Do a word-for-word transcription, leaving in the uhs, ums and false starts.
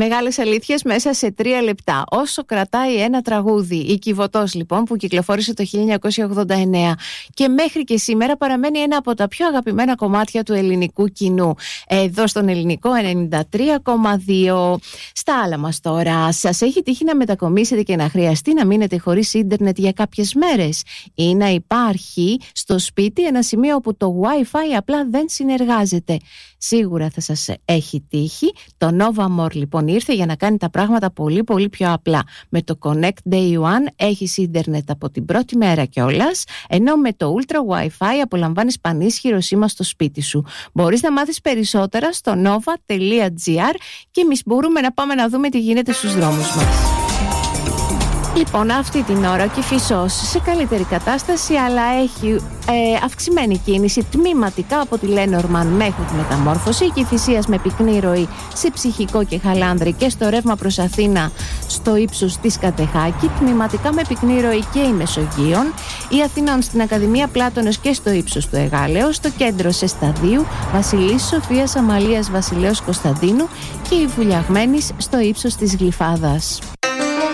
Μεγάλες αλήθειες μέσα σε τρία λεπτά. Όσο κρατάει ένα τραγούδι. Η Κιβωτός, λοιπόν, που κυκλοφόρησε το χίλια εννιακόσια ογδόντα εννέα και μέχρι και σήμερα παραμένει ένα από τα πιο αγαπημένα κομμάτια του ελληνικού κοινού. Εδώ στον ελληνικό ενενήντα τρία κόμμα δύο. Στα άλλα μας τώρα. Σας έχει τύχει να μετακομίσετε και να χρειαστεί να μείνετε χωρίς ίντερνετ για κάποιες μέρες, ή να υπάρχει στο σπίτι ένα σημείο όπου το Wi-Fi απλά δεν συνεργάζεται? Σίγουρα θα σας έχει τύχει. Το Nova More, λοιπόν, ήρθε για να κάνει τα πράγματα πολύ πολύ πιο απλά. Με το Connect Day One έχεις ίντερνετ από την πρώτη μέρα κιόλας, ενώ με το Ultra Wi-Fi απολαμβάνεις πανίσχυρο σήμα στο σπίτι σου. Μπορείς να μάθεις περισσότερα στο nova τελεία gr και εμείς μπορούμε να πάμε να δούμε τι γίνεται στους δρόμους μας. Λοιπόν, αυτή την ώρα ο Κηφισός σε καλύτερη κατάσταση, αλλά έχει ε, αυξημένη κίνηση τμήματικά από τη Λένορμαν μέχρι τη Μεταμόρφωση, Κηφισίας με πυκνή ροή σε Ψυχικό και Χαλάνδρη και στο ρεύμα προς Αθήνα στο ύψος της Κατεχάκη, τμήματικά με πυκνή ροή και η Μεσογείων, η Αθηνών στην Ακαδημία Πλάτωνος και στο ύψος του Εγάλεως, στο κέντρο σε Σταδίου, Βασιλής Σοφίας Αμαλίας Βασιλέως Κωνσταντίνου και η Βουλιαγμένης στο ύψος της Γλυφάδας.